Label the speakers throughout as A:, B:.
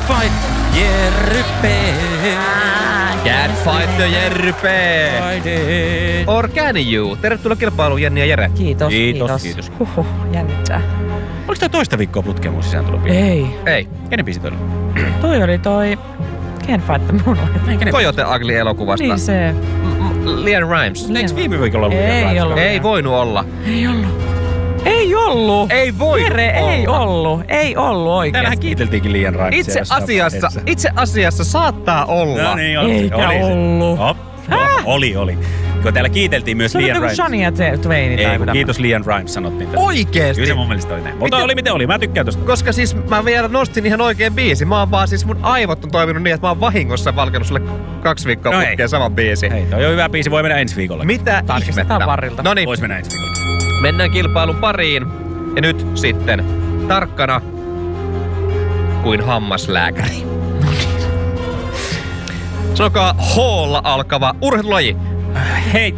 A: fight Jerry. Can't fight the Jerry. Or can you? Tervetuloa kilpailuun, Jenni ja Jere.
B: Kiitos.
C: Huhhuh, jännittää.
A: Oliko toi toista viikkoa putkeen mun sisääntulopiin? Ei. Kenen biisi toi oli?
C: toi Can't Fight the Moonlight.
A: Coyote Ugly-elokuvasta.
C: Niin se.
A: Lian Rimes.
B: Eikö viime viikolla ollut Lian Rimes?
C: Ei ollut.
A: Ei voinut olla.
C: Ei voinut
A: Jere,
C: ei ollut oikeesti.
B: Täällähän kiiteltiinkin Lian Rimesia.
A: Itse asiassa saattaa olla.
B: No niin,
C: Eikä ollut.
B: Oli. Kun täällä kiiteltiin myös
C: Se
B: Lian
C: oli
B: Rimes.
C: Shania Twain.
B: Ei, kiitos Lian Rimes sanottiin.
A: Oikeesti?
B: Kyllä se mun mielestä oli näin. Mutta oli miten oli, mä tykkään tosta.
A: Koska siis mä vielä nostin ihan oikein biisi. Mä oon vaan siis mun aivot on toiminut niin, että mä oon vahingossa valkenut sulle 2 viikkoa
B: No
A: putkeen saman biisi.
B: Hei, toi on hyvä biisi, voi mennä ensi viikolla.
A: Mitä
C: Tarkistetaan
A: ihmettä?
C: varrilta.
A: Noniin,
B: Vois mennä ensi viikolla.
A: mennään kilpailun pariin. Ja nyt sitten tarkkana kuin hammaslääkäri. Sanokaa H:lla alkava urheilulaji.
B: Hei.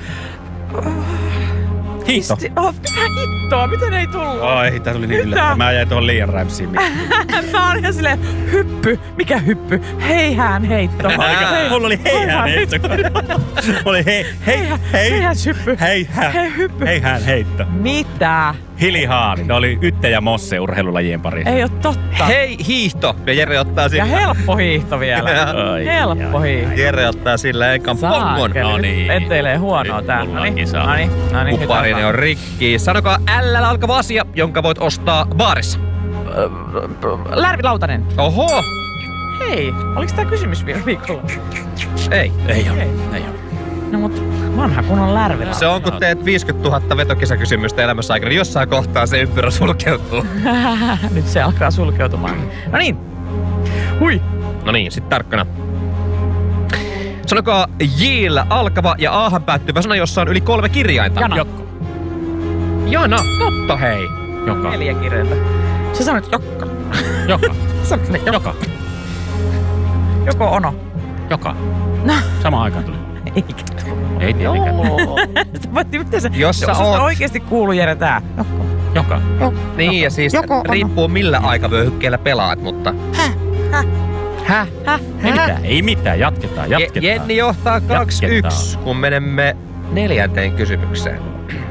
B: Hiihto.
C: Mitä hittoa? Miten ei tullut?
B: Ai, tää tuli niin yllättäen. Mä jäin tuohon Lian Rimesiin.
C: Mä olin ihan silleen, hyppy. Mikä hyppy? Heihään heitto.
B: Mulla oli heihään heitto. Oli
C: Heihään hyppy.
B: Heihään.
C: Hei, hyppy.
B: Heihään heitto.
C: Mitä?
B: Hilihaani. Ne oli Ytte ja Mosse urheilulajien parissa.
C: Ei oo totta.
A: Hei, hiihto. Ja Jere ottaa
C: Ja
A: sillä.
C: helppo hiihto vielä. Helppo hiihto.
A: Jere ottaa sillä ekan pongon.
C: Saakeli.
B: No niin.
C: Etteilee huonoa tää.
B: Mullakin saa.
C: Noniin.
A: Kupparini on rikki. Sanokaa L alkava asia, jonka voit ostaa baarissa.
C: Lärvi Lautanen.
A: Oho!
C: Hei, oliks tää kysymys vielä viikolla?
A: Ei.
B: Ei ole.
C: No mut vanha kunnon Lärvi
A: Se on, kun teet 50 000 vetokisakysymystä elämässä aikana, niin jossain kohtaa se ympyrä sulkeutuu.
C: Nyt se alkaa sulkeutumaan. No niin. Hui.
A: No niin, sit tarkkana. Sanokaa J:llä alkava ja A:han päättyvä sana, jossa on yli 3 kirjainta.
C: Jana.
A: Jana, totta hei.
B: Joka.
C: 4 kirjainta. Sä sanoit jokka.
B: Joka.
C: Sanoit
B: Joka.
C: Joko ono.
B: Joka.
C: No.
B: Samaan aikaan tuli.
C: Eikä.
B: Ei tietenkään.
C: Miten se?
A: Jos sä
C: susta
A: oot-
C: oikeesti kuuluu Jere tää. Jokko.
B: Joka.
A: Niin, ja siis
C: Joko ono.
A: riippuu millä aikavyöhykkeellä pelaat, mutta... Häh?
B: Ei mitään. Jatketaan.
A: Jenni johtaa 2-1, kun menemme 4. kysymykseen.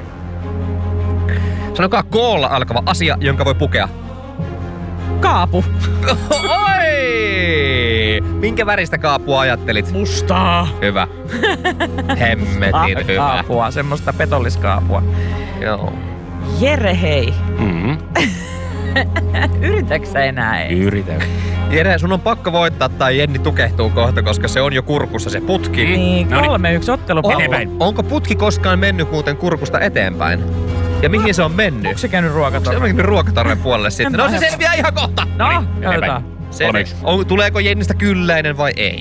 A: Sanokaa K:lla alkava asia, jonka voi pukea.
C: Kaapu.
A: Oi! Minkä väristä kaapua ajattelit?
C: Mustaa.
A: Hyvä. Hemmetin hyvä.
C: Kaapua, semmoista petolliskaapua.
A: Joo.
C: Jere, hei.
B: Mm-hmm.
C: Yritätkö sä enää ei?
B: Yritän.
A: Jere, sun on pakko voittaa tai Jenni tukehtuu kohta, koska se on jo kurkussa se putki.
C: Niin,
B: No niin.
C: 3-1 ottelupallo.
B: Eteenpäin.
A: Onko putki koskaan mennyt muuten kurkusta eteenpäin? Ja mihin se on mennyt?
C: Onko se käynyt
A: Se
C: ruokatorvella?
A: on mennyt ruokatorven puolelle sitten. No se selviää ihan kohta.
C: No,
B: eteenpäin.
C: katsotaan.
A: Tuleeko Jennistä kylläinen vai ei?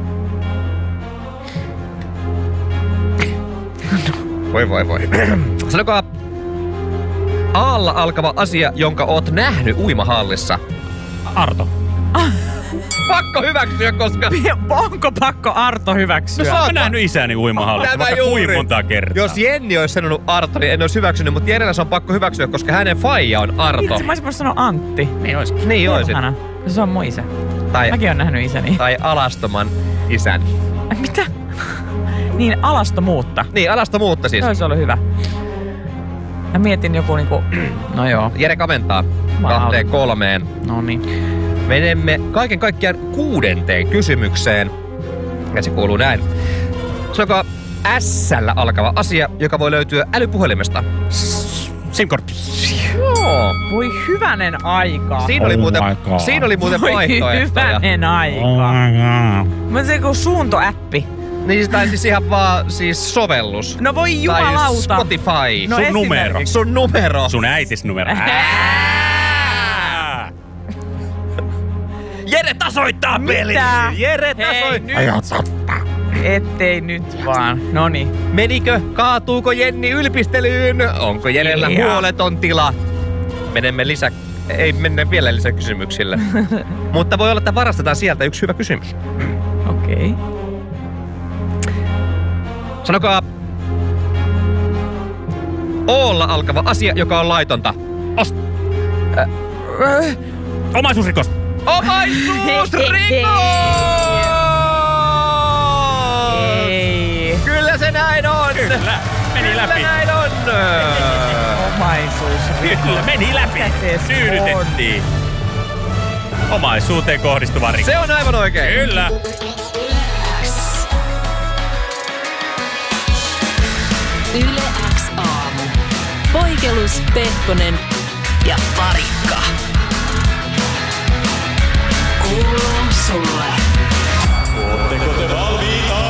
A: Voi. Sanokaa A:lla alkava asia, jonka oot nähnyt uimahallissa.
B: Arto.
A: Pakko hyväksyä, koska...
C: Onko pakko Arto hyväksyä?
A: No,
B: Mä nähnyt isäni uimahallissa, vaikka kuinka montaa kertaa.
A: Jos Jenni olisi sanonut Arto, niin en olisi hyväksynyt, mutta Jerellä se on pakko hyväksyä, koska hänen faija on Arto.
C: Itse mä olisin voinut sanoa Antti.
B: Niin olisikin.
A: Niin oisit.
C: Perhana. Se on mun isä.
A: Tai,
C: Mäkin oon nähnyt isäni.
A: tai alastoman isän.
C: Mitä? Niin, alastomuutta.
A: Niin, alastomuutta siis.
C: Se olisi ollut hyvä. Mä mietin joku niinku... No joo.
A: Jere kaventaa
C: Wow.
A: 2-3.
C: No niin.
A: Menemme kaiken kaikkiaan 6. kysymykseen. Ja se kuuluu näin. Sanokaa S-llä alkava asia, joka voi löytyä älypuhelimesta.
B: SIM-kortti.
A: Joo.
C: Voi hyvänen aika.
A: Siinä oli muuten,
B: my God.
A: siinä oli muuten
C: Voi
A: vaihtoehtoja.
C: hyvänen aika. Mä se joku suuntoäppi.
A: Niin, tai siis ihan vaan siis sovellus.
C: No voi
A: Tai
C: jumalauta.
A: Spotify.
C: No
B: Sun numero.
C: esimerkiksi.
A: Sun numero.
B: Sun äitis numero.
A: Jere tasoittaa pelin. Jere
C: Hei,
A: tasoittaa.
C: nyt. Ettei nyt vaan. Noni.
A: Menikö? Kaatuuko Jenni ylpistelyyn? Onko Jerellä
C: Hiljaa.
A: huoleton tila? Ei mennä vielä lisäkysymyksille. Mutta voi olla, että varastetaan sieltä yksi hyvä kysymys.
C: Okei.
A: Sanokaa O:lla alkava asia, joka on laitonta.
B: Omaisuusrikos.
A: Omaisuusrikos!
C: Ei.
A: Kyllä se näin on!
B: Kyllä, meni läpi.
A: Kyllä näin on!
C: Omaisuusrikos.
B: Kyllä, meni läpi.
C: Mikä se
B: Tyydytettiin. Omaisuuteen kohdistuva rikos.
A: Se on aivan oikein.
B: Kyllä.
D: Yle X aamu. Poikelus, Pehkonen ja Parikka. Kuuluu sulle.